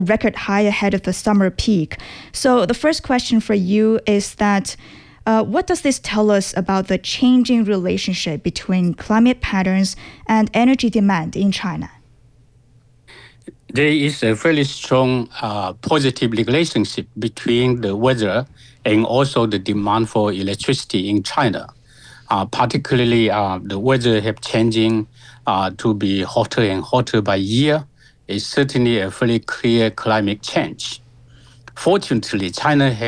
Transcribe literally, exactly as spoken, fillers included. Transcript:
record high ahead of the summer peak. So the first question for you is that uh, what does this tell us about the changing relationship between climate patterns and energy demand in China? There is a very strong uh, positive relationship between the weather and also the demand for electricity in China. Uh, particularly, uh, the weather have changing uh, to be hotter and hotter by year. It's certainly a very clear climate change. Fortunately, China has